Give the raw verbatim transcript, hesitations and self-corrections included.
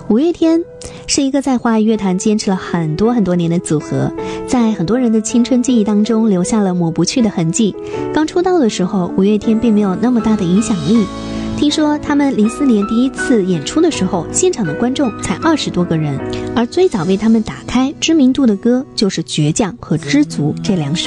五月天是一个在华语乐坛坚持了很多很多年的组合，在很多人的青春记忆当中留下了抹不去的痕迹。刚出道的时候，五月天并没有那么大的影响力，听说他们零四年第一次演出的时候，现场的观众才二十多个人，而最早为他们打开知名度的歌就是《倔强》和《知足》这两首。